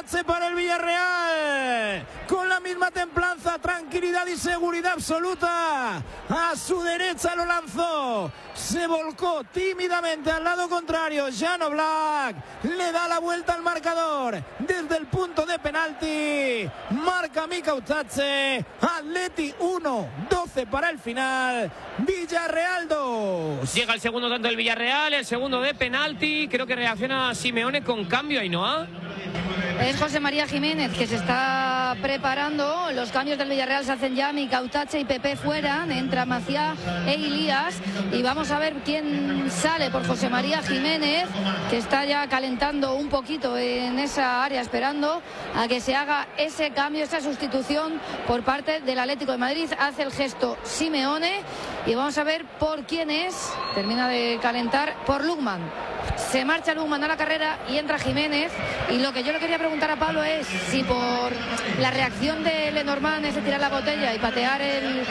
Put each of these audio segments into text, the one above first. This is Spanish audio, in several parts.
Utache para el Villarreal, con la misma templanza, tranquilidad y seguridad absoluta. A su derecha lo lanzó, se volcó tímidamente al lado contrario. Jan Oblak le da la vuelta al marcador desde el punto de penalti. Marca Mika Utache. Atleti 1, 12 para el final. Villarreal 2. Llega el segundo tanto del Villarreal, el segundo de penalti. Creo que reacciona Simeone con cambio, Ainhoa. Es José María Jiménez que se está preparando. Los cambios del Villarreal se hacen ya. Mika Utache y Pepe fuera. Entra Maciá e Ilías. Y vamos a ver quién sale por José María Jiménez, que está ya calentando un poquito en esa área, esperando a que se haga ese cambio, esa sustitución por parte del Atlético de Madrid. Hace el gesto Simeone y vamos a ver por quién es. Termina de calentar por Lukman. Se marcha Lukman a la carrera y entra Jiménez. Y lo que yo le quería preguntar a Pablo es si por la reacción de Lenormand es de tirar la botella y patear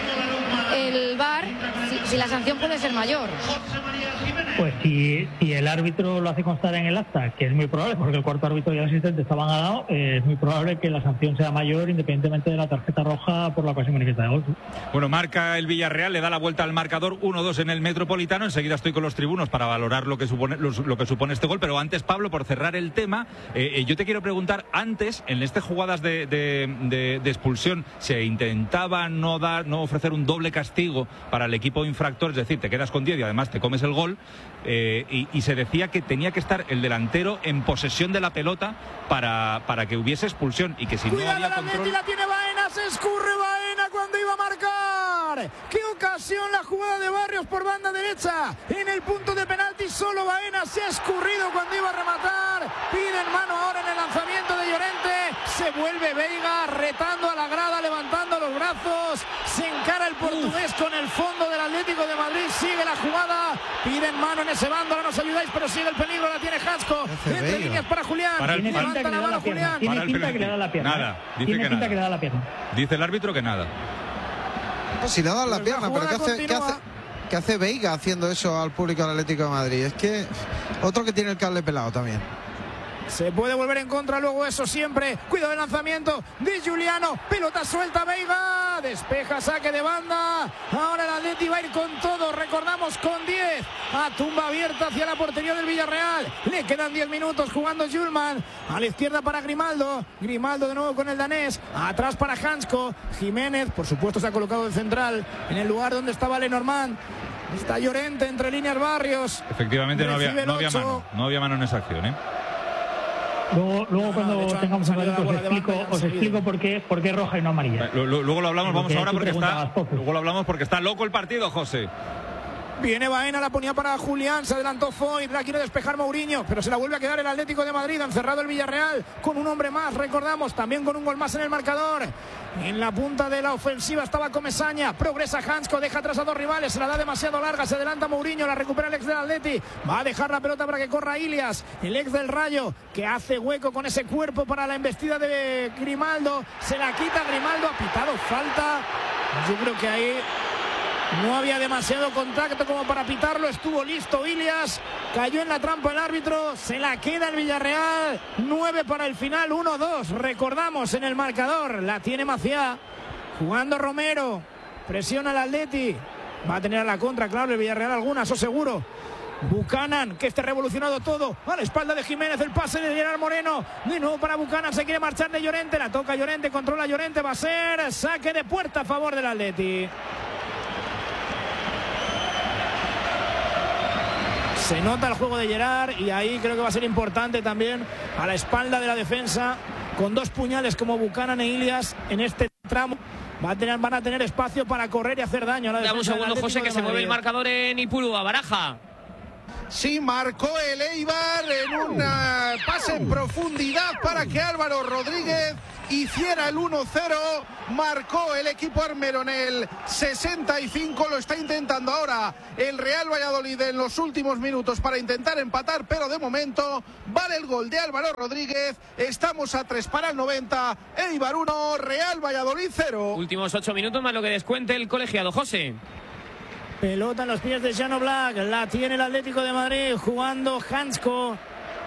el VAR, si la sanción puede ser mayor. Pues si el árbitro lo hace constar en el acta, que es muy probable, porque el cuarto árbitro y el asistente estaban al lado, es muy probable que la sanción sea mayor independientemente de la tarjeta roja por la ocasión manifiesta de gol. Bueno, marca el Villarreal, le da la vuelta al marcador 1-2 en el Metropolitano. Enseguida estoy con los tribunos para valorar lo que supone este gol, pero antes, Pablo, por cerrar el tema, yo te quiero preguntar, antes, en estas jugadas de expulsión, se intentaba no ofrecer un doble castigo para el equipo infractor, es decir, te quedas con 10 y además te comes el gol. Y se decía que tenía que estar el delantero en posesión de la pelota para que hubiese expulsión y que si Cuidado, no había control... la tiene Baena, se escurre Baena cuando iba a marcar. ¡Qué ocasión la jugada de Barrios por banda derecha! En el punto de penalti solo Baena se ha escurrido cuando iba a rematar. Piden mano ahora en el lanzamiento de Llorente. Se vuelve Veiga retando a la grada, levantando los brazos. Se encara el portugués con el fondo del Atlético de Madrid. Sigue la jugada. Piden mano en ese bando, ahora nos ayudáis, pero sigue el peligro, la tiene Jasco. Entre líneas para Julián. Levanta la mano Julián. Tiene pinta que le da la pierna. Nada, dice tiene que pinta nada. que le da la pierna. Dice el árbitro que nada. Pues si le dan la pierna, pero ¿qué hace Veiga haciendo eso al público del Atlético de Madrid? Es que otro que tiene el cable pelado también. Se puede volver en contra luego eso siempre. Cuidado el lanzamiento de Juliano. Pelota suelta Veiga. Despeja, saque de banda. Ahora el Atleti va a ir con todo. Recordamos con 10. A tumba abierta hacia la portería del Villarreal. Le quedan 10 minutos jugando Julman. A la izquierda para Grimaldo. Grimaldo de nuevo con el danés. Atrás para Hansko. Jiménez, por supuesto, se ha colocado de central en el lugar donde estaba Lenormand. Está Llorente entre líneas Barrios. Efectivamente no había mano en esa acción, ¿eh? Luego cuando tengamos un ratito os explico por qué roja y no amarilla. Luego lo hablamos, vamos ahora luego lo hablamos porque está loco el partido, José. Viene Baena, la ponía para Julián, se adelantó Foyt, la quiere despejar Mourinho, pero se la vuelve a quedar el Atlético de Madrid, encerrado el Villarreal, con un hombre más, recordamos, también con un gol más en el marcador. En la punta de la ofensiva estaba Comesaña, progresa Hansko, deja atrás a dos rivales, se la da demasiado larga, se adelanta Mourinho, la recupera el ex del Atleti, va a dejar la pelota para que corra Ilias, el ex del Rayo, que hace hueco con ese cuerpo para la embestida de Grimaldo, se la quita Grimaldo, ha pitado falta, yo creo que ahí no había demasiado contacto como para pitarlo, estuvo listo Ilias, cayó en la trampa el árbitro, se la queda el Villarreal, 9 para el final, 1-2, recordamos en el marcador, la tiene Maciá, jugando Romero, presiona el Atleti, va a tener a la contra, claro, el Villarreal alguna, eso seguro. Buchanan, que esté revolucionado todo, a la espalda de Jiménez, el pase de Gerard Moreno, de nuevo para Buchanan, se quiere marchar de Llorente, la toca Llorente, controla Llorente, va a ser saque de puerta a favor del Atleti. Se nota el juego de Gerard y ahí creo que va a ser importante también a la espalda de la defensa, con dos puñales como Buchanan e Ilias en este tramo. Van a tener espacio para correr y hacer daño a la defensa. Un segundo, José, que se mueve el marcador en Ipurúa, Baraja. Sí, marcó el Eibar en un pase en profundidad para que Álvaro Rodríguez hiciera el 1-0. Marcó el equipo armeronel 65, lo está intentando ahora el Real Valladolid en los últimos minutos para intentar empatar, pero de momento vale el gol de Álvaro Rodríguez. Estamos a 3 para el 90, Eibar 1, Real Valladolid 0. Últimos 8 minutos más lo que descuente el colegiado, José. Pelota en los pies de Jan Oblak, la tiene el Atlético de Madrid, jugando Hansko.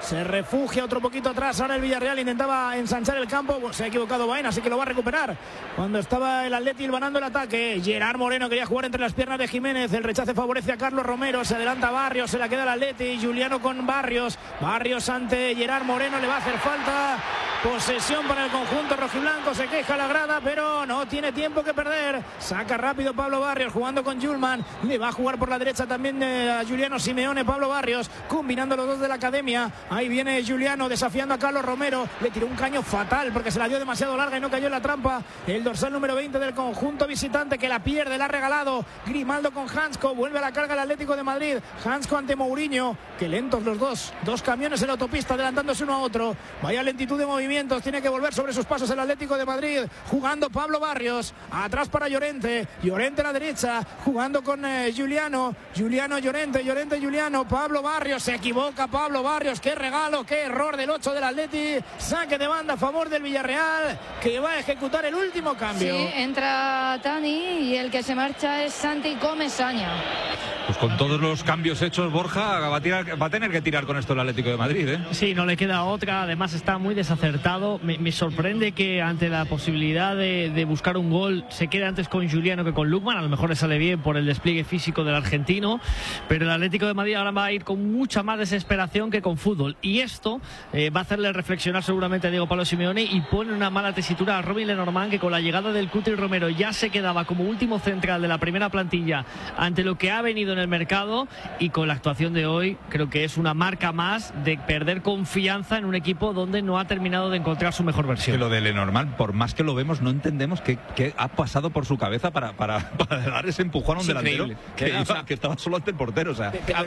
Se refugia otro poquito atrás. Ahora el Villarreal intentaba ensanchar el campo. Bueno, se ha equivocado Baena, así que lo va a recuperar. Cuando estaba el Atleti hilvanando el ataque, Gerard Moreno quería jugar entre las piernas de Jiménez. El rechace favorece a Carlos Romero. Se adelanta Barrios, se la queda el Atleti. Juliano con Barrios. Barrios ante Gerard Moreno, le va a hacer falta. Posesión para el conjunto rojiblanco. Se queja la grada, pero no tiene tiempo que perder. Saca rápido Pablo Barrios jugando con Julman. Le va a jugar por la derecha también a Juliano Simeone. Pablo Barrios combinando los dos de la academia. Ahí viene Juliano desafiando a Carlos Romero. Le tiró un caño fatal porque se la dio demasiado larga y no cayó en la trampa. El dorsal número 20 del conjunto visitante, que la pierde, la ha regalado Grimaldo con Hansko. Vuelve a la carga el Atlético de Madrid. Hansko ante Mourinho. Que lentos los dos camiones en la autopista adelantándose uno a otro. Vaya lentitud de movimientos. Tiene que volver sobre sus pasos el Atlético de Madrid. Jugando Pablo Barrios. Atrás para Llorente. Llorente a la derecha. Jugando con Juliano. Juliano, Llorente. Llorente, Juliano. Pablo Barrios. Se equivoca Pablo Barrios. Qué regalo, qué error del 8 del Atleti. Saque de banda a favor del Villarreal, que va a ejecutar el último cambio. Sí, entra Tani y el que se marcha es Santi Comesaña. Pues con todos los cambios hechos, Borja va a tener que tirar con esto el Atlético de Madrid, ¿eh? Sí, no le queda otra. Además está muy desacertado. Me sorprende que ante la posibilidad de buscar un gol se quede antes con Juliano que con Lukman. A lo mejor le sale bien por el despliegue físico del argentino, pero el Atlético de Madrid ahora va a ir con mucha más desesperación que con fútbol, y esto va a hacerle reflexionar seguramente a Diego Pablo Simeone, y pone una mala tesitura a Robin Lenormand, que con la llegada del Cuti Romero ya se quedaba como último central de la primera plantilla ante lo que ha venido en el mercado, y con la actuación de hoy creo que es una marca más de perder confianza en un equipo donde no ha terminado de encontrar su mejor versión. Que lo de Lenormand, por más que lo vemos, no entendemos qué ha pasado por su cabeza para dar ese empujón a un delantero que estaba solo ante el portero. O sea,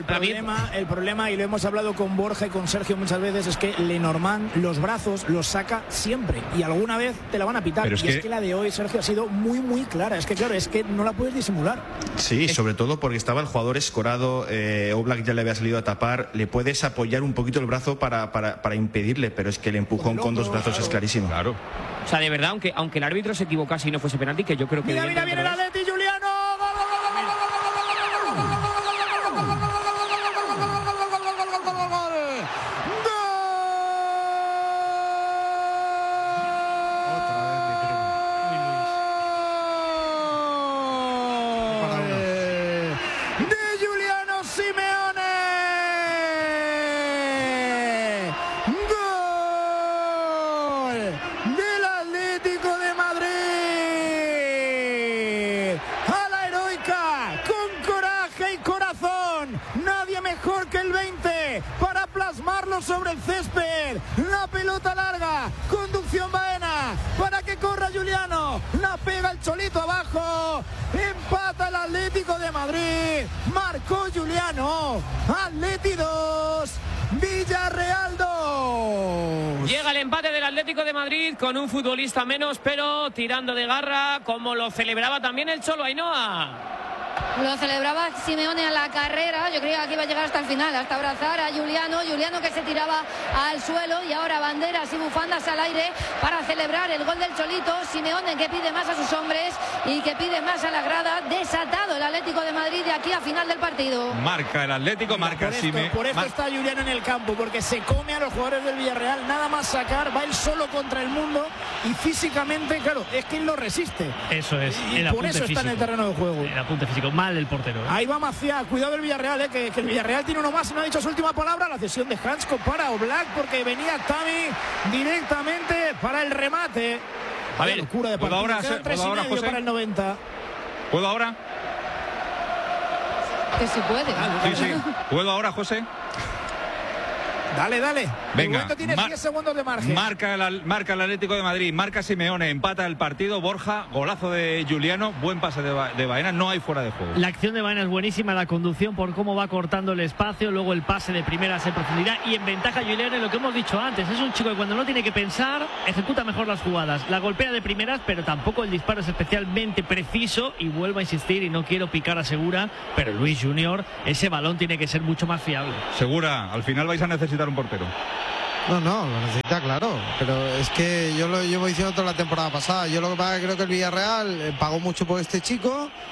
el problema, y lo hemos hablado con Borja y con Sergio muchas veces, es que Lenormand los brazos los saca siempre, y alguna vez te la van a pitar. Pero es que la de hoy, Sergio, ha sido muy muy clara. Es que claro, es que no la puedes disimular. Sí, sobre todo porque estaba el jugador escorado. Oblak ya le había salido a tapar. Le puedes apoyar un poquito el brazo para impedirle, pero es que el empujón con dos brazos es clarísimo. Claro. O sea, de verdad, aunque el árbitro se equivocase y no fuese penalti, que yo creo que... Mira, viene el Atleti, Juliano. Sobre el césped, la pelota larga, conducción Baena, para que corra Juliano, la pega el Cholito abajo, empata el Atlético de Madrid, marcó Juliano, Atleti 2, Villarreal 2. Llega el empate del Atlético de Madrid con un futbolista menos, pero tirando de garra, como lo celebraba también el Cholo, Ainhoa. Lo celebraba Simeone a la carrera. Yo creía que iba a llegar hasta el final, hasta abrazar a Juliano. Juliano que se tiraba al suelo, y ahora banderas y bufandas al aire para celebrar el gol del Cholito. Simeone que pide más a sus hombres y que pide más a la grada. Desatado el Atlético de Madrid de aquí a final del partido. Marca el Atlético, marca Simeone. Por esto está Juliano en el campo, porque se come a los jugadores del Villarreal. Nada más sacar, va él solo contra el mundo, y físicamente, claro, es que él lo resiste. Eso es. Y por eso está en el terreno de juego. El apunte físico, mal el portero. Ahí va Maciá, cuidado del Villarreal, que el Villarreal tiene uno más y no ha dicho su última palabra. La cesión de Hansko para Oblak, porque venía Tami directamente para el remate. A ver, locura de partido. ¿Puedo ahora, José? Para el 90. ¿Puedo ahora? Que sí puede. Sí. ¿Puedo ahora, José? Dale. Venga, tiene 10 segundos de margen. Marca el Atlético de Madrid, marca Simeone, empata el partido. Borja, golazo de Juliano, buen pase de Baena, no hay fuera de juego. La acción de Baena es buenísima, la conducción por cómo va cortando el espacio, luego el pase de primeras en profundidad, y en ventaja Juliano, en lo que hemos dicho antes. Es un chico que cuando no tiene que pensar, ejecuta mejor las jugadas. La golpea de primeras, pero tampoco el disparo es especialmente preciso, y vuelvo a insistir, y no quiero picar a Segura, pero Luis Junior, ese balón tiene que ser mucho más fiable. Segura, al final vais a necesitar un portero. No, lo necesita, claro, pero es que yo lo llevo diciendo toda la temporada pasada. Yo lo que pasa es que creo que el Villarreal pagó mucho por este chico,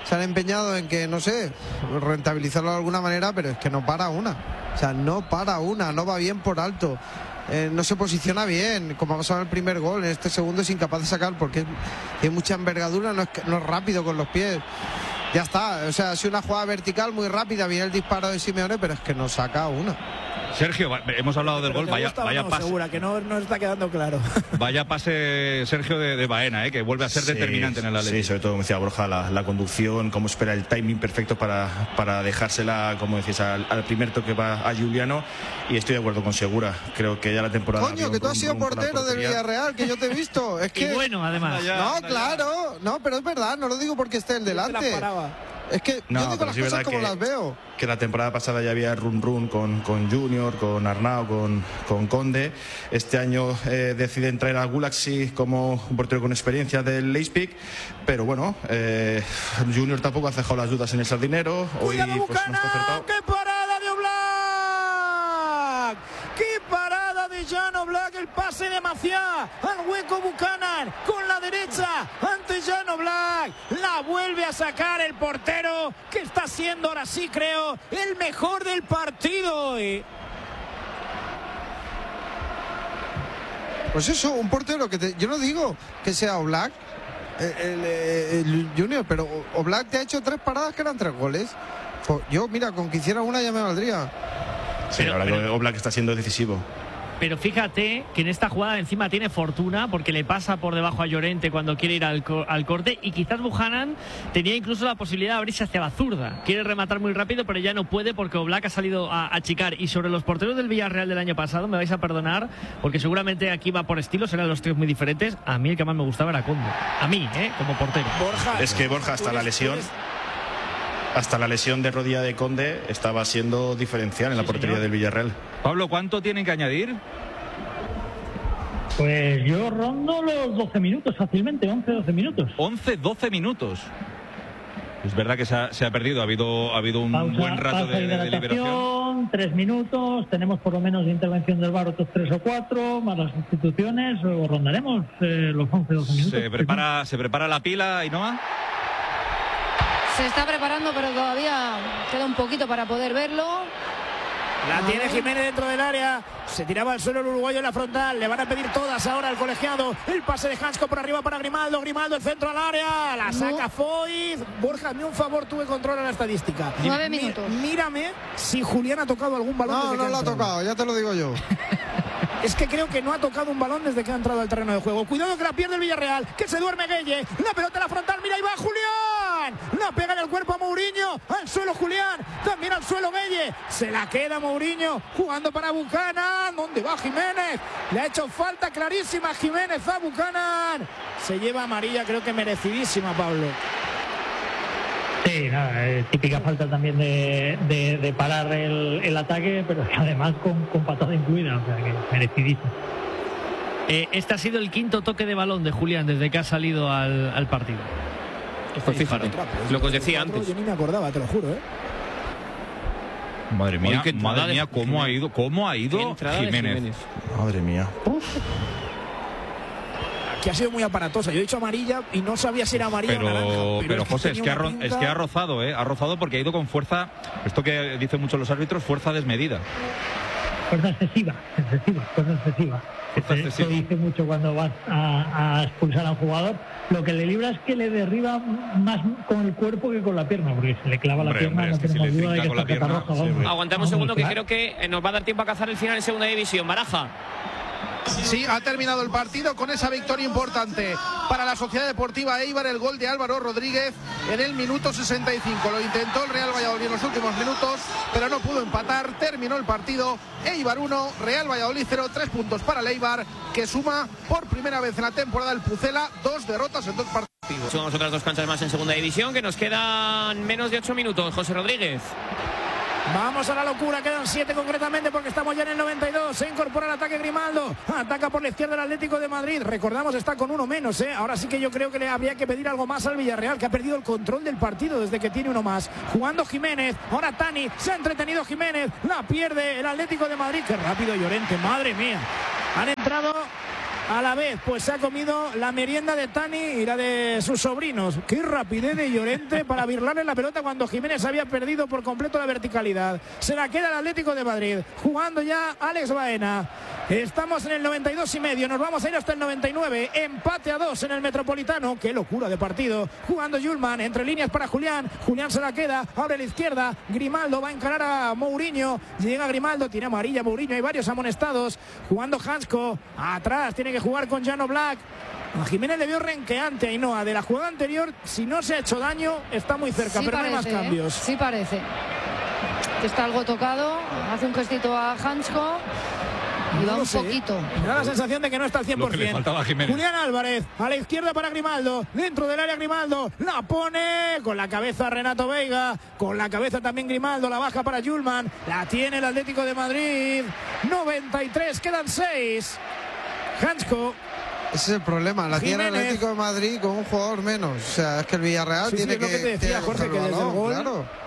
se han empeñado en que, no sé, rentabilizarlo de alguna manera, pero es que no para una. O sea, no para una, no va bien por alto. No se posiciona bien, como ha pasado en el primer gol. En este segundo es incapaz de sacar porque tiene mucha envergadura, no es rápido con los pies. Ya está, o sea, ha sido una jugada vertical muy rápida, viene el disparo de Simeone, pero es que no saca una. Sergio, hemos hablado del gol, vaya pase. Segura, que no está quedando claro. Vaya pase, Sergio, de Baena, que vuelve a ser determinante en el Atlético. Sí, sobre todo, como decía Borja, la conducción, cómo espera el timing perfecto para dejársela, como decís, al primer toque va a Giuliano, y estoy de acuerdo con Segura. Creo que ya la temporada... Coño, que tú has sido portero del Villarreal, que yo te he visto. Es que... Y bueno, además. No, claro, no, pero es verdad, no lo digo porque esté el delante. Es que yo digo las cosas como las veo. Que la temporada pasada ya había run con Junior, con Arnau, con Conde. Este año deciden traer a Gulaxi como un portero con experiencia del Leipzig. Pero bueno, Junior tampoco ha dejado las dudas en el Sardinero. Hoy ¡Cuidado, pues, no está acertado. ¡Qué parada de Oblak! ¡Qué parada de Jan Oblak! El pase de Maciá al hueco Buchanan con la derecha ante Jan Oblak. La vuelve a sacar el portero, que está siendo ahora sí, creo, el mejor del partido. Pues eso, un portero que yo no digo que sea Oblak, el Junior, pero Oblak te ha hecho 3 paradas que eran 3 goles. Pues yo, mira, con que hiciera una ya me valdría. Sí, ahora que Oblak está siendo decisivo. Pero fíjate que en esta jugada encima tiene fortuna porque le pasa por debajo a Llorente cuando quiere ir al corte, y quizás Buchanan tenía incluso la posibilidad de abrirse hacia la zurda. Quiere rematar muy rápido pero ya no puede porque Oblak ha salido a achicar. Y sobre los porteros del Villarreal del año pasado, me vais a perdonar porque seguramente aquí va por estilo, serán los 3 muy diferentes. A mí el que más me gustaba era Conde. A mí, como portero. Borja, es que Borja, hasta la lesión de rodilla de Conde estaba siendo diferencial en la portería del Villarreal. Pablo, ¿cuánto tienen que añadir? Pues yo rondo los 12 minutos fácilmente, 11-12 minutos. 11-12 minutos. Es verdad que se ha perdido, ha habido un buen rato de liberación. 3 minutos, tenemos por lo menos de intervención del VAR otros 3 o 4, más las sustituciones, o rondaremos los 11-12 minutos. ¿Se prepara la pila, Ainhoa? Se está preparando, pero todavía queda un poquito para poder verlo. La tiene Jiménez dentro del área. Se tiraba al suelo el uruguayo en la frontal. Le van a pedir todas ahora al colegiado. El pase de Hansko por arriba para Grimaldo. Grimaldo, el centro al área. La saca Foyt. Borja, hazme un favor, tuve control en la estadística. 9 minutos. Mírame si Julián ha tocado algún balón. No lo ha tocado, ya te lo digo yo. Es que creo que no ha tocado un balón desde que ha entrado al terreno de juego. Cuidado que la pierde el Villarreal, que se duerme Gueye. La pelota en la frontal, mira, ahí va Julián. La pega en el cuerpo a Mourinho. Al suelo Julián, también al suelo Gueye. Se la queda Mourinho, jugando para Buchanan. ¿Dónde va Jiménez? Le ha hecho falta clarísima Jiménez a Buchanan. Se lleva amarilla, creo que merecidísima, Pablo. Sí, nada, típica falta también de parar el ataque, pero además con patada incluida, o sea que merecidísimo. Este ha sido el 5.º toque de balón de Julián desde que ha salido al partido. Pues fíjate, lo que os decía antes. Yo ni me acordaba, te lo juro, Madre mía, cómo ha ido Jiménez. Madre mía. Que ha sido muy aparatosa. Yo he dicho amarilla y no sabía si era amarilla o naranja. Pero José, es que ha rozado, ha rozado porque ha ido con fuerza, esto que dicen muchos los árbitros, fuerza desmedida. Fuerza excesiva. Eso dice mucho cuando vas a expulsar a un jugador. Lo que le libra es que le derriba más con el cuerpo que con la pierna, porque se le clava la pierna, no tenemos duda de que está tarjeta roja. Aguantamos un segundo, que creo que nos va a dar tiempo a cazar el final en segunda división. Baraja. Sí, ha terminado el partido con esa victoria importante para la Sociedad Deportiva Eibar. El gol de Álvaro Rodríguez en el minuto 65. Lo intentó el Real Valladolid en los últimos minutos, pero no pudo empatar. Terminó el partido. Eibar 1, Real Valladolid 0. 3 puntos para el Eibar, que suma por primera vez en la temporada el Pucela 2 derrotas en 2 partidos. Sumamos otras 2 canchas más en segunda división, que nos quedan menos de 8 minutos. José Rodríguez. Vamos a la locura, quedan 7 concretamente porque estamos ya en el 92. Se incorpora el ataque Grimaldo, ataca por la izquierda el Atlético de Madrid. Recordamos, está con uno menos, Ahora sí que yo creo que le habría que pedir algo más al Villarreal, que ha perdido el control del partido desde que tiene uno más. Jugando Jiménez, ahora Tani, se ha entretenido Jiménez, la pierde el Atlético de Madrid. Qué rápido Llorente, madre mía. Han entrado a la vez pues se ha comido la merienda de Tani y la de sus sobrinos. Qué rapidez de Llorente para birlarle la pelota cuando Jiménez había perdido por completo la verticalidad. Se la queda el Atlético de Madrid, jugando ya Alex Baena. Estamos en el 92,5, nos vamos a ir hasta el 99, empate a 2 en el Metropolitano. Qué locura de partido, jugando Yulman, entre líneas para Julián, Julián se la queda, abre a la izquierda, Grimaldo va a encarar a Mourinho, llega Grimaldo, tiene amarilla Mourinho, hay varios amonestados, jugando Hansko, atrás tiene que jugar con Jano Black. A Jiménez le vio renqueante a Ainhoa de la jugada anterior, si no se ha hecho daño está muy cerca, sí pero parece, no hay más cambios. Sí parece, está algo tocado, hace un gestito a Hansko. Y va un poquito. Me da la sensación de que no está al 100%. Lo que le faltaba a Jiménez. Julián Álvarez, a la izquierda para Grimaldo, dentro del área Grimaldo, la pone con la cabeza Renato Veiga, con la cabeza también Grimaldo, la baja para Yulman, la tiene el Atlético de Madrid, 93, quedan 6. Hansko. Ese es el problema, la tiene el Atlético de Madrid con un jugador menos. O sea, es que el Villarreal tiene es lo que te decía, Jorge, que desde el gol, claro.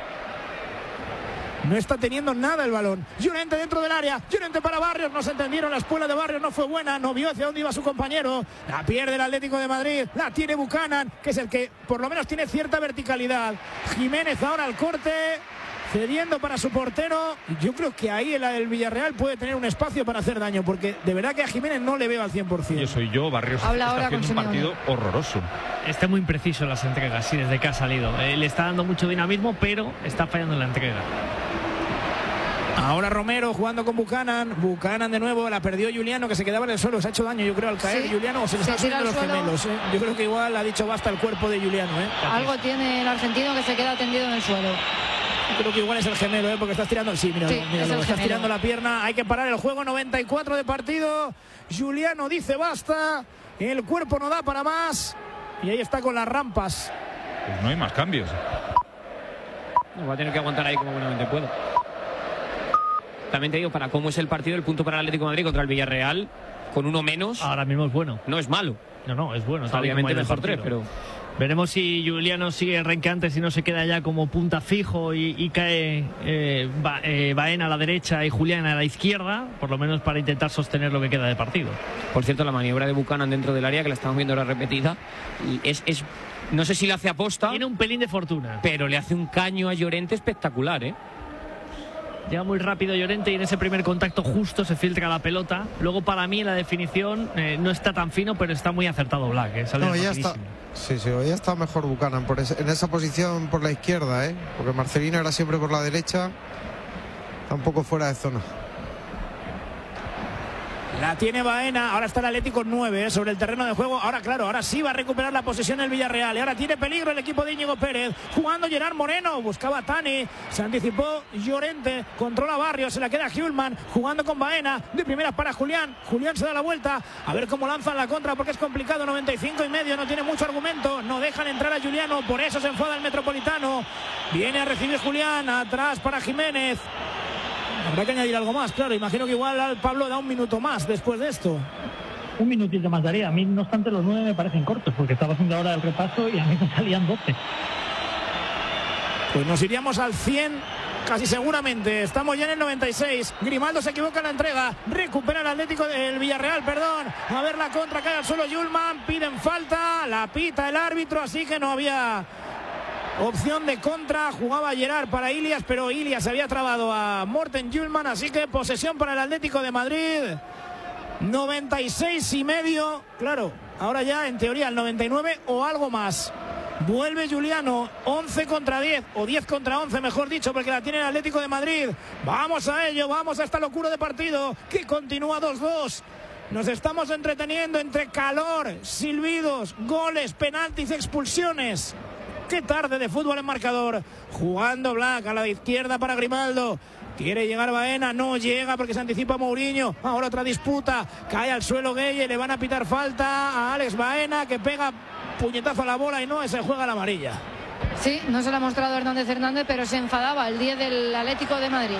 No está teniendo nada el balón. Llorente dentro del área. Llorente para Barrios. No se entendieron. La espuela de Barrios no fue buena. No vio hacia dónde iba su compañero. La pierde el Atlético de Madrid. La tiene Buchanan, que es el que por lo menos tiene cierta verticalidad. Jiménez ahora al corte, cediendo para su portero. Yo creo que ahí el Villarreal puede tener un espacio para hacer daño, porque de verdad que a Jiménez no le veo al 100%. Yo soy yo, Barrios está haciendo un partido horroroso. Está muy impreciso en las entregas, sí, desde que ha salido. Le está dando mucho dinamismo, pero está fallando en la entrega. Ahora Romero jugando con Buchanan. Buchanan de nuevo, la perdió Juliano, que se quedaba en el suelo. Se ha hecho daño, yo creo, al caer. Sí. Juliano, o se le están subiendo los gemelos. Yo creo que igual ha dicho basta el cuerpo de Juliano. Algo tiene el argentino que se queda tendido en el suelo. Yo creo que igual es el gemelo, porque estás tirando. Sí, mira, estás tirando la pierna. Hay que parar el juego. 94 de partido. Juliano dice basta. El cuerpo no da para más. Y ahí está con las rampas. Pues no hay más cambios. No, va a tener que aguantar ahí como buenamente puedo. También te digo, para cómo es el partido, el punto para el Atlético de Madrid contra el Villarreal, con uno menos. Ahora mismo es bueno. No es malo. No, es bueno. Obviamente mejor 3, pero... Veremos si Juliano sigue renqueante, si no se queda ya como punta fijo y cae Baena a la derecha y Julián a la izquierda, por lo menos para intentar sostener lo que queda de partido. Por cierto, la maniobra de Buchanan dentro del área, que la estamos viendo ahora repetida, es no sé si le hace aposta. Tiene un pelín de fortuna. Pero le hace un caño a Llorente espectacular, Llega muy rápido Llorente y en ese primer contacto justo se filtra la pelota. Luego para mí en la definición no está tan fino, pero está muy acertado Black. No, ya está. Sí, hoy está mejor Buchanan en esa posición por la izquierda, porque Marcelino era siempre por la derecha. Está un poco fuera de zona. La tiene Baena, ahora está el Atlético 9 sobre el terreno de juego. Ahora claro, ahora sí va a recuperar la posesión el Villarreal. Y ahora tiene peligro el equipo de Íñigo Pérez. Jugando Gerard Moreno, buscaba a Tani. Se anticipó Llorente, controla Barrios, se la queda Hjulman. Jugando con Baena, de primeras para Julián. Julián se da la vuelta, a ver cómo lanzan la contra porque es complicado. 95,5, no tiene mucho argumento. No dejan entrar a Juliano, por eso se enfada el Metropolitano. Viene a recibir Julián, atrás para Jiménez. Habrá que añadir algo más, claro. Imagino que igual al Pablo da un minuto más después de esto. Un minutito más daría. A mí, no obstante, los 9 me parecen cortos, porque estaba haciendo ahora el repaso y a mí me salían 12. Pues nos iríamos al 100 casi seguramente. Estamos ya en el 96. Grimaldo se equivoca en la entrega. Recupera el Atlético del Villarreal, perdón. A ver la contra, cae al suelo Hjulman. Piden falta, la pita el árbitro, así que no había opción de contra. Jugaba Gerard para Ilias, pero Ilias se había trabado a Morten Hjulman, así que posesión para el Atlético de Madrid. 96,5. Claro, ahora ya en teoría el 99 o algo más. Vuelve Juliano, 11 contra 10, o 10 contra 11, mejor dicho, porque la tiene el Atlético de Madrid. Vamos a ello, vamos a esta locura de partido que continúa 2-2. Nos estamos entreteniendo entre calor, silbidos, goles, penaltis, expulsiones. Qué tarde de fútbol en marcador. Jugando Black a la izquierda para Grimaldo. Quiere llegar Baena, no llega porque se anticipa Mourinho. Ahora otra disputa, cae al suelo Gueye, le van a pitar falta a Alex Baena, que pega puñetazo a la bola y no, se juega la amarilla. Sí, no se la ha mostrado Hernández, pero se enfadaba el 10 del Atlético de Madrid.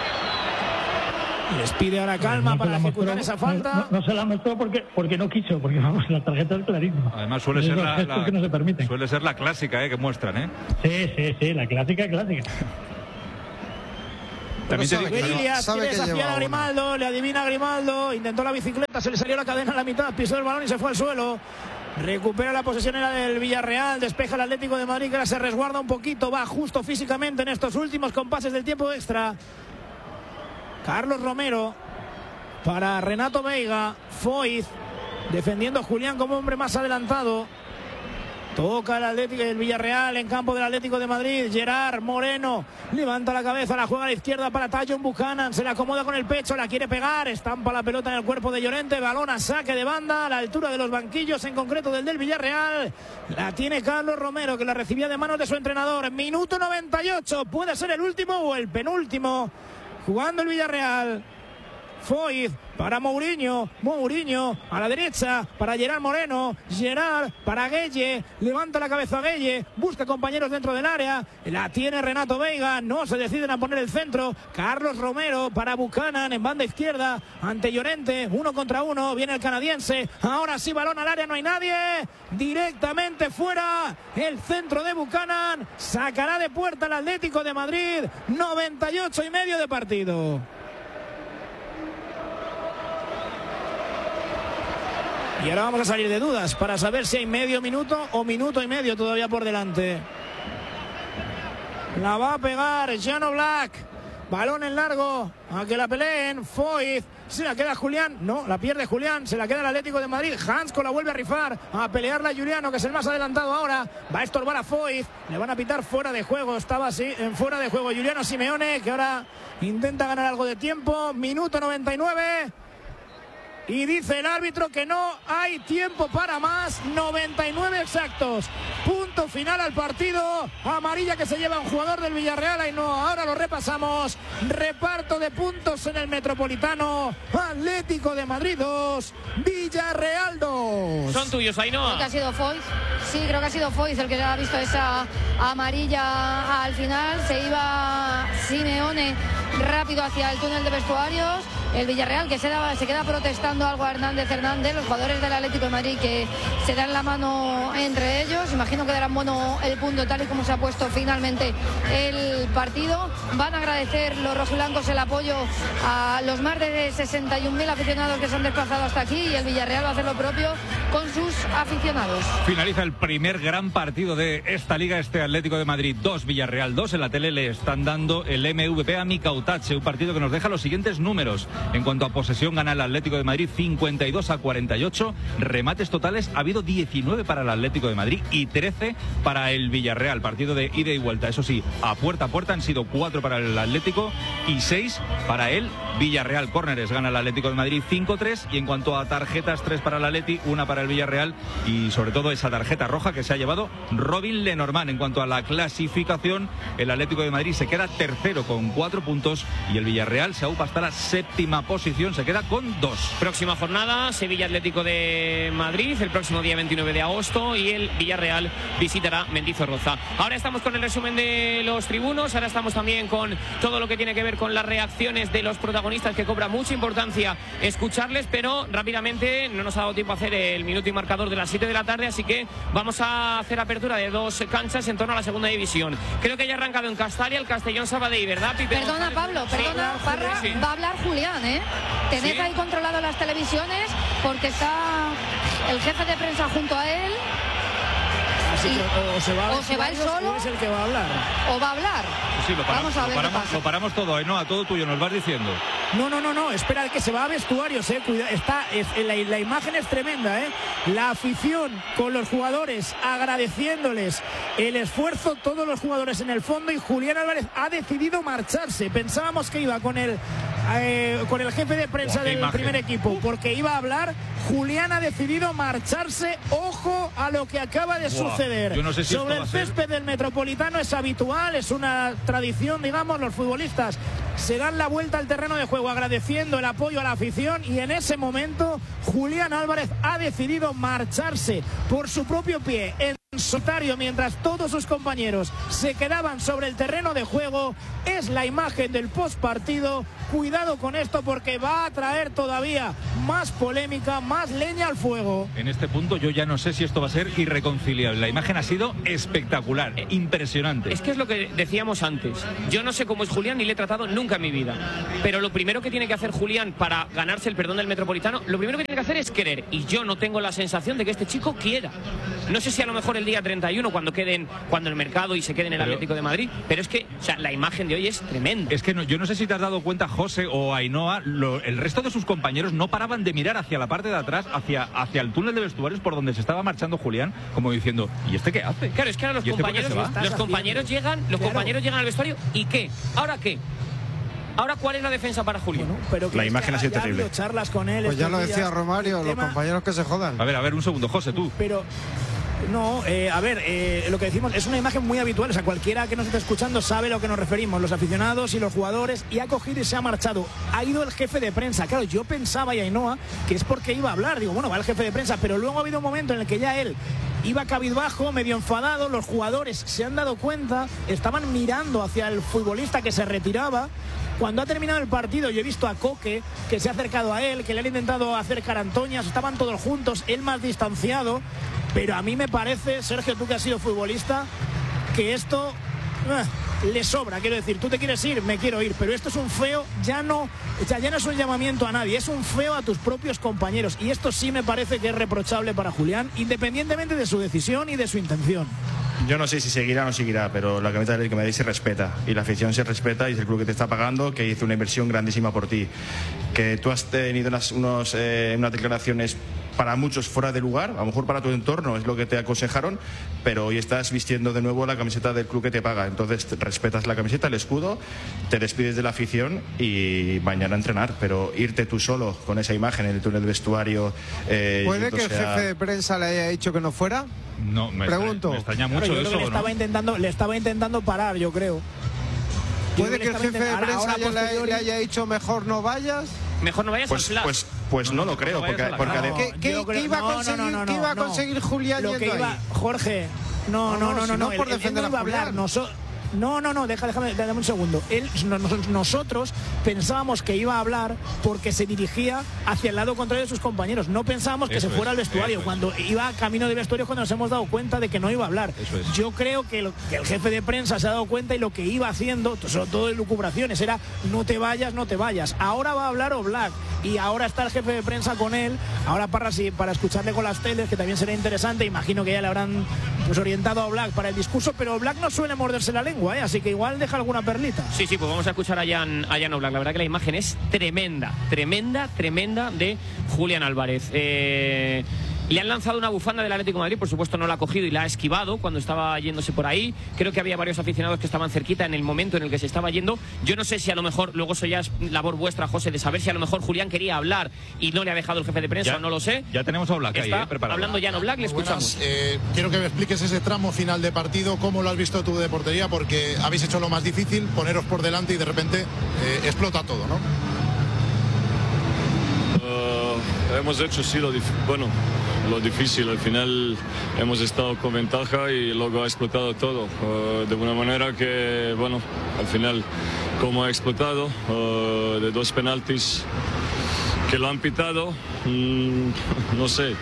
Les pide ahora calma para ejecutar esa falta. No se la mostró porque no quiso, porque vamos, la tarjeta es clarísima. Además suele ser suele ser la clásica que muestran, Sí, la clásica. También te digo, Ilias sabe quiere que desafiar lleva a Grimaldo, le adivina a Grimaldo, intentó la bicicleta, se le salió la cadena a la mitad, pisó el balón y se fue al suelo. Recupera la posesión era del Villarreal, despeja el Atlético de Madrid, que ahora se resguarda un poquito, va justo físicamente en estos últimos compases del tiempo extra. Carlos Romero para Renato Veiga, Foyth defendiendo a Julián como hombre más adelantado. Toca el Atlético del Villarreal en campo del Atlético de Madrid. Gerard Moreno levanta la cabeza, la juega a la izquierda para Tajon Buchanan, se la acomoda con el pecho, la quiere pegar, estampa la pelota en el cuerpo de Llorente, balón a saque de banda a la altura de los banquillos, en concreto del Villarreal. La tiene Carlos Romero, que la recibía de manos de su entrenador. Minuto 98, puede ser el último o el penúltimo jugando el Villarreal. Foyth para Mourinho a la derecha para Gerard Moreno, Gerard para Gueye, levanta la cabeza a Gueye, busca compañeros dentro del área, la tiene Renato Veiga, no se deciden a poner el centro. Carlos Romero para Buchanan en banda izquierda ante Llorente, 1 contra 1, viene el canadiense, ahora sí balón al área, no hay nadie, directamente fuera, el centro de Buchanan, sacará de puerta el Atlético de Madrid. 98,5 de partido. Y ahora vamos a salir de dudas para saber si hay medio minuto o minuto y medio todavía por delante. La va a pegar Jan Oblak. Balón en largo. A que la peleen. Foyth. Se la queda Julián. No, la pierde Julián. Se la queda el Atlético de Madrid. Hansko la vuelve a rifar. A pelearla Juliano, que es el más adelantado ahora. Va a estorbar a Foyth. Le van a pitar fuera de juego. Estaba así en fuera de juego Juliano Simeone, que ahora intenta ganar algo de tiempo. Minuto 99. Y dice el árbitro que no hay tiempo para más. 99 exactos. Punto final al partido. Amarilla que se lleva un jugador del Villarreal. Y no, ahora lo repasamos. Reparto de puntos en el Metropolitano. Atlético de Madrid 2, Villarreal 2. Son tuyos, Ainhoa. Creo que ha sido Foyth. Sí, creo que ha sido Foyth el que ha visto esa amarilla al final. Se iba Simeone rápido hacia el túnel de vestuarios. El Villarreal que se queda protestando algo a Hernández Hernández, los jugadores del Atlético de Madrid que se dan la mano entre ellos. Imagino que darán bueno el punto tal y como se ha puesto finalmente el partido. Van a agradecer los rojiblancos el apoyo a los más de 61.000 aficionados que se han desplazado hasta aquí, y el Villarreal va a hacer lo propio con sus aficionados. Finaliza el primer gran partido de esta liga, este Atlético de Madrid 2, Villarreal 2. En la tele le están dando el MVP a Mikautache, un partido que nos deja los siguientes números. En cuanto a posesión, gana el Atlético de Madrid 52-48. Remates totales, ha habido 19 para el Atlético de Madrid y 13 para el Villarreal. Partido de ida y vuelta. Eso sí, a puerta han sido 4 para el Atlético y 6 para el Villarreal. Córneres, gana el Atlético de Madrid 5-3. Y en cuanto a tarjetas, 3 para el Atleti, 1 para el Villarreal. Y sobre todo esa tarjeta roja que se ha llevado Robin Lenormand. En cuanto a la clasificación, el Atlético de Madrid se queda tercero con 4 puntos y el Villarreal se aupa hasta la séptima posición, se queda con 2. Próxima jornada, Sevilla Atlético de Madrid, el próximo día 29 de agosto, y el Villarreal visitará Mendizorroza. Ahora estamos con el resumen de los tribunos, ahora estamos también con todo lo que tiene que ver con las reacciones de los protagonistas, que cobra mucha importancia escucharles, pero rápidamente no nos ha dado tiempo a hacer el minuto y marcador de las 7 de la tarde, así que vamos a hacer apertura de 2 canchas en torno a la segunda división. Creo que ya ha arrancado en Castalia el Castellón Sabadell, ¿verdad, Pipe? Perdona, Pablo, perdona, sí. Parra, Sí. va a hablar Julián, ¿eh? Tened ahí controlado las televisiones, porque está el jefe de prensa junto a él. Así que o se va él solo, o es el que va a hablar. O va a hablar. Sí, Vamos a ver qué pasa. lo paramos todo, Ainhoa, todo tuyo, nos vas diciendo. No, espera, que se va a vestuarios, cuidado, la imagen es tremenda, la afición con los jugadores agradeciéndoles el esfuerzo, todos los jugadores en el fondo, y Julián Álvarez ha decidido marcharse. Pensábamos que iba con el jefe de prensa del primer equipo, porque iba a hablar. Julián ha decidido marcharse. Ojo a lo que acaba de suceder. Yo no sé si sobre el césped del Metropolitano. Es habitual, es una tradición, digamos, los futbolistas se dan la vuelta al terreno de juego agradeciendo el apoyo a la afición, y en ese momento Julián Álvarez ha decidido marcharse por su propio pie. Solitario mientras todos sus compañeros se quedaban sobre el terreno de juego. Es la imagen del postpartido. Cuidado con esto porque va a traer todavía más polémica, más leña al fuego. En este punto yo ya no sé si esto va a ser irreconciliable. La imagen ha sido espectacular, impresionante. Es que es lo que decíamos antes. Yo no sé cómo es Julián ni le he tratado nunca en mi vida. Pero lo primero que tiene que hacer Julián para ganarse el perdón del Metropolitano, lo primero que tiene que hacer es querer. Y yo no tengo la sensación de que este chico quiera. No sé si a lo mejor el día 31 cuando el mercado y se queden en el Atlético de Madrid, pero es que, o sea, la imagen de hoy es tremenda. Es que yo no sé si te has dado cuenta, José o Ainhoa, el resto de sus compañeros no paraban de mirar hacia la parte de atrás, hacia el túnel de vestuarios por donde se estaba marchando Julián, como diciendo, ¿y este qué hace? Claro, es que ahora los compañeros llegan al vestuario, ¿y qué? ¿Ahora qué? Ahora, ¿cuál es la defensa para Julián? Bueno, pero la imagen ha sido terrible. Charlas con él, pues ya lo decía Romario, los compañeros que se jodan. A ver, un segundo, José, tú. Pero no, lo que decimos es una imagen muy habitual, o sea, cualquiera que nos esté escuchando sabe a lo que nos referimos, los aficionados y los jugadores, y ha cogido y se ha marchado. Ha ido el jefe de prensa, claro, yo pensaba, y Ainhoa, que es porque iba a hablar, digo, bueno, va el jefe de prensa, pero luego ha habido un momento en el que ya él iba cabizbajo, medio enfadado, los jugadores se han dado cuenta, estaban mirando hacia el futbolista que se retiraba. Cuando ha terminado el partido, yo he visto a Coque, que se ha acercado a él, que le han intentado hacer carantoñas, estaban todos juntos, él más distanciado, pero a mí me parece, Sergio, tú que has sido futbolista, que esto le sobra, quiero decir, tú te quieres ir, me quiero ir, pero esto es un feo, ya no es un llamamiento a nadie, es un feo a tus propios compañeros, y esto sí me parece que es reprochable para Julián, independientemente de su decisión y de su intención. Yo no sé si seguirá o no seguirá, pero la camiseta del Atlético de Madrid se respeta y la afición se respeta y es el club que te está pagando, que hizo una inversión grandísima por ti. Que tú has tenido unas declaraciones para muchos fuera de lugar, a lo mejor para tu entorno es lo que te aconsejaron, pero hoy estás vistiendo de nuevo la camiseta del club que te paga. Entonces respetas la camiseta, el escudo, te despides de la afición y mañana a entrenar, pero irte tú solo con esa imagen en el túnel de vestuario. ¿Puede que el jefe de prensa le haya dicho que no fuera? No, me extraña mucho, claro, yo eso. creo que le estaba intentando parar, yo creo. ¿Puede que el jefe de prensa le haya dicho mejor no vayas? Mejor no vayas al Flash. Pues no lo creo, porque ¿Qué iba a conseguir Julián yendo ahí? Jorge, no, por defender a Julián. Déjame un segundo. Nosotros pensábamos que iba a hablar porque se dirigía hacia el lado contrario de sus compañeros. No pensábamos que se fuera al vestuario. Cuando iba camino del vestuario, cuando nos hemos dado cuenta de que no iba a hablar. Yo creo que el jefe de prensa se ha dado cuenta y lo que iba haciendo, sobre todo de lucubraciones, era no te vayas. Ahora va a hablar Oblak y ahora está el jefe de prensa con él. Ahora para escucharle con las teles, que también será interesante. Imagino que ya le habrán orientado a Oblak para el discurso, pero Oblak no suele morderse la lengua. Así que igual deja alguna perlita. Sí, pues vamos a escuchar a Jan Oblak. La verdad que la imagen es tremenda de Julián Álvarez. Le han lanzado una bufanda del Atlético de Madrid, por supuesto no la ha cogido y la ha esquivado cuando estaba yéndose por ahí. Creo que había varios aficionados que estaban cerquita en el momento en el que se estaba yendo. Yo no sé si a lo mejor, luego eso ya es labor vuestra, José, de saber si a lo mejor Julián quería hablar y no le ha dejado el jefe de prensa, no lo sé. Ya tenemos a Oblak ahí, preparado. Hablando Jan Oblak, le escuchamos. Quiero que me expliques ese tramo final de partido, cómo lo has visto tú de portería, porque habéis hecho lo más difícil, poneros por delante y de repente explota todo, ¿no? Hemos hecho lo difícil. Al final hemos estado con ventaja y luego ha explotado todo de una manera que, al final, como ha explotado, de 2 penaltis que lo han pitado, no sé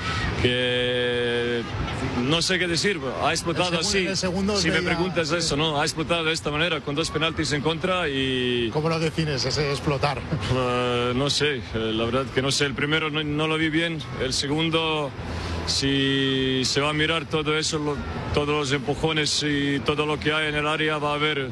qué decir, ha explotado así. Si me preguntas eso, ¿no? Ha explotado de esta manera, con 2 penaltis en contra y... ¿Cómo lo defines, ese explotar? No sé, la verdad que no sé. El primero no lo vi bien, el segundo, si se va a mirar todo eso, todos los empujones y todo lo que hay en el área, va a haber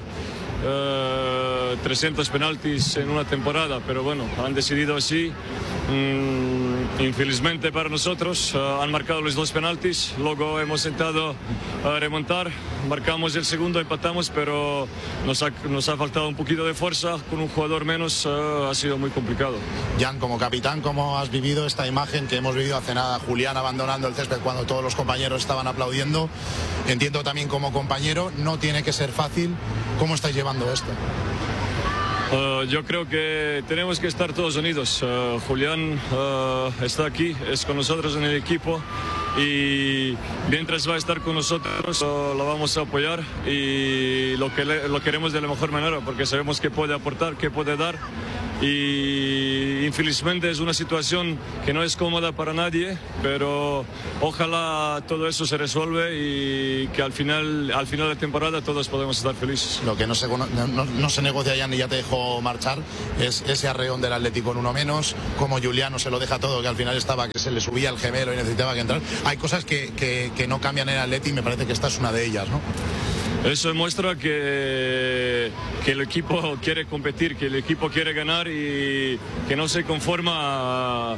300 penaltis en una temporada, pero han decidido así. Infelizmente para nosotros han marcado los 2 penaltis, luego hemos intentado remontar, marcamos el segundo, empatamos, pero nos ha faltado un poquito de fuerza, con un jugador menos ha sido muy complicado. Jan, como capitán, ¿cómo has vivido esta imagen que hemos vivido hace nada, Julián abandonando el césped cuando todos los compañeros estaban aplaudiendo? Entiendo también como compañero, no tiene que ser fácil. ¿Cómo estáis llevando esto? Yo creo que tenemos que estar todos unidos. Julián está aquí, es con nosotros en el equipo y mientras va a estar con nosotros lo vamos a apoyar y lo queremos de la mejor manera porque sabemos que puede aportar, que puede dar. Y infelizmente es una situación que no es cómoda para nadie, pero ojalá todo eso se resuelve y que al final de temporada todos podemos estar felices. Lo que no se negocia ya ni ya te dejó marchar es ese arreón del Atlético en uno menos, como Juliano se lo deja todo, que al final estaba que se le subía el gemelo y necesitaba que entrar. Hay cosas que no cambian en el Atleti y me parece que esta es una de ellas, ¿no? Eso demuestra que el equipo quiere competir, que el equipo quiere ganar y que no se conforma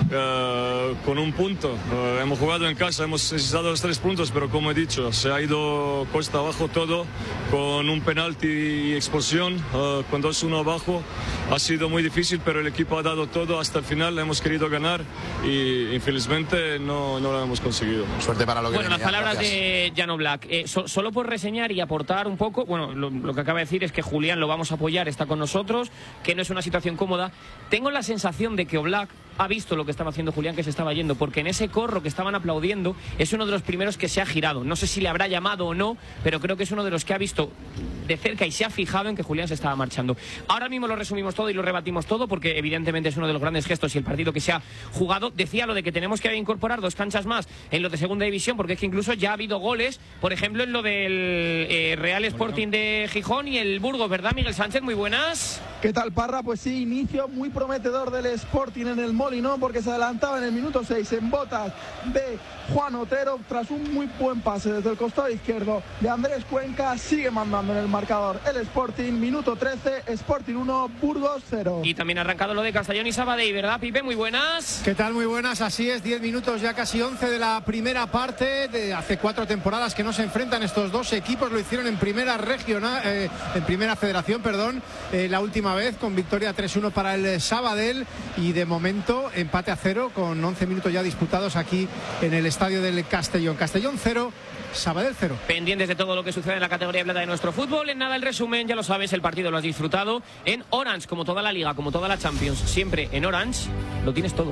con un punto. Hemos jugado en casa, hemos necesitado los 3 puntos, pero como he dicho, se ha ido costa abajo todo con un penalti y expulsión, con 2-1 abajo. Ha sido muy difícil, pero el equipo ha dado todo hasta el final, hemos querido ganar y infelizmente no lo hemos conseguido. Suerte para lo que Bueno, las palabras de Jan Oblak. Solo por reseñar y aportar un poco, bueno, lo que acaba de decir es que Julián lo vamos a apoyar, está con nosotros, que no es una situación cómoda. Tengo la sensación de que Oblak ha visto lo que estaba haciendo Julián, que se estaba yendo, porque en ese corro que estaban aplaudiendo es uno de los primeros que se ha girado. No sé si le habrá llamado o no, pero creo que es uno de los que ha visto de cerca y se ha fijado en que Julián se estaba marchando. Ahora mismo lo resumimos todo y lo rebatimos todo, porque evidentemente es uno de los grandes gestos y el partido que se ha jugado. Decía lo de que tenemos que incorporar 2 canchas más en lo de segunda división, porque es que incluso ya ha habido goles, por ejemplo, en lo del Real Sporting de Gijón y el Burgos, ¿verdad, Miguel Sánchez? Muy buenas. ¿Qué tal, Parra? Pues sí, inicio muy prometedor del Sporting en el Molinón, porque se adelantaba en el minuto 6 en botas de Juan Otero tras un muy buen pase desde el costado izquierdo de Andrés Cuenca. Sigue mandando en el marcador el Sporting, minuto 13, Sporting 1, Burgos 0. Y también ha arrancado lo de Castellón y Sabadell, ¿verdad, Pipe? Muy buenas. ¿Qué tal? Muy buenas, así es, 10 minutos ya casi 11 de la primera parte. De hace 4 temporadas que no se enfrentan estos dos equipos, lo hicieron en primera regional, en primera federación, perdón, la última vez con victoria 3-1 para el Sabadell y de momento empate a 0 con 11 minutos ya disputados aquí en el estadio del Castellón. Castellón 0, Sabadell 0. Pendientes de todo lo que sucede en la categoría plata de nuestro fútbol. En nada el resumen, ya lo sabes, el partido lo has disfrutado en Orange, como toda la Liga, como toda la Champions. Siempre en Orange lo tienes todo.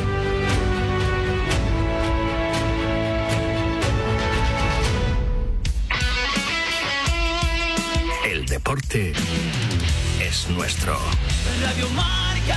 El deporte es nuestro. Radio Marca.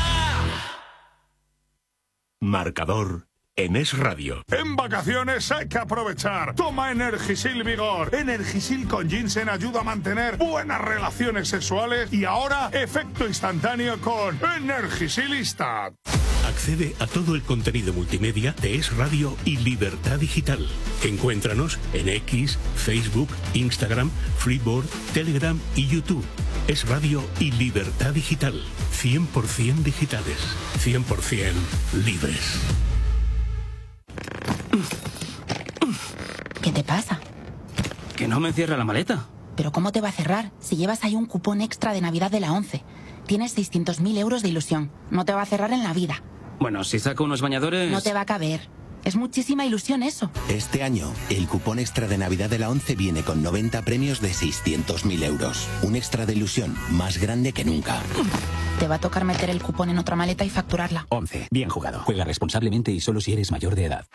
Marcador en Es Radio. En vacaciones hay que aprovechar. Toma Energisil Vigor. Energisil con ginseng ayuda a mantener buenas relaciones sexuales y ahora efecto instantáneo con Energisil Instant. Accede a todo el contenido multimedia de Es Radio y Libertad Digital. Encuéntranos en X, Facebook, Instagram, Freeboard, Telegram y YouTube. Es Radio y Libertad Digital. 100% digitales. 100% libres. ¿Qué te pasa? Que no me cierra la maleta. ¿Pero cómo te va a cerrar si llevas ahí un cupón extra de Navidad de la 11? Tienes 600.000 euros de ilusión. No te va a cerrar en la vida. Bueno, si saco unos bañadores... No te va a caber. Es muchísima ilusión eso. Este año, el cupón extra de Navidad de la 11 viene con 90 premios de 600.000 euros. Un extra de ilusión más grande que nunca. Te va a tocar meter el cupón en otra maleta y facturarla. 11. Bien jugado. Juega responsablemente y solo si eres mayor de edad.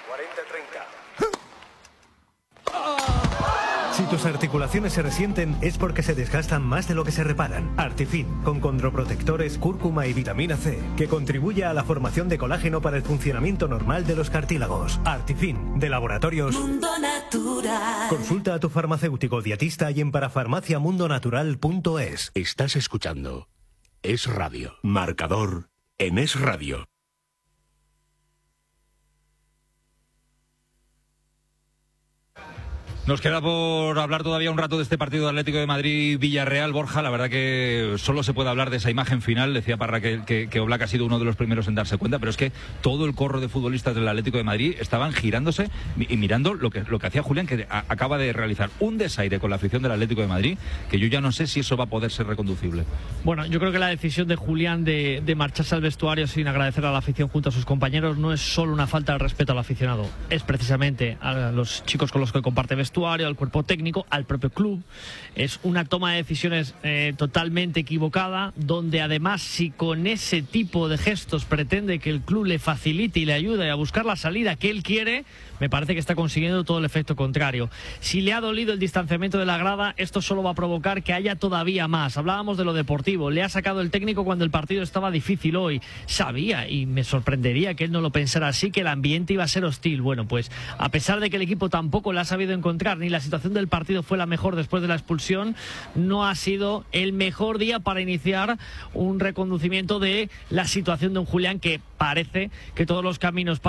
Si tus articulaciones se resienten es porque se desgastan más de lo que se reparan. Artifin, con condroprotectores, cúrcuma y vitamina C, que contribuye a la formación de colágeno para el funcionamiento normal de los cartílagos. Artifin, de Laboratorios Mundo Natural. Consulta a tu farmacéutico dietista y en parafarmaciamundonatural.es. Estás escuchando Es Radio. Marcador en Es Radio. Nos queda por hablar todavía un rato de este partido de Atlético de Madrid-Villarreal. Borja, la verdad que solo se puede hablar de esa imagen final. Decía Parra que Oblak ha sido uno de los primeros en darse cuenta, pero es que todo el corro de futbolistas del Atlético de Madrid estaban girándose y mirando lo que hacía Julián, que acaba de realizar un desaire con la afición del Atlético de Madrid, que yo ya no sé si eso va a poder ser reconducible. Bueno, yo creo que la decisión de Julián de marcharse al vestuario sin agradecer a la afición junto a sus compañeros no es solo una falta de respeto al aficionado, es precisamente a los chicos con los que comparte vestuario vestuario, al cuerpo técnico, al propio club. Es una toma de decisiones totalmente equivocada, donde además, si con ese tipo de gestos pretende que el club le facilite y le ayude a buscar la salida que él quiere, me parece que está consiguiendo todo el efecto contrario. Si le ha dolido el distanciamiento de la grada, esto solo va a provocar que haya todavía más. Hablábamos de lo deportivo, le ha sacado el técnico cuando el partido estaba difícil hoy. Sabía, y me sorprendería que él no lo pensara así, que el ambiente iba a ser hostil. Bueno, pues a pesar de que el equipo tampoco la ha sabido encontrar, ni la situación del partido fue la mejor después de la expulsión, no ha sido el mejor día para iniciar un reconducimiento de la situación de un Julián, que parece que todos los caminos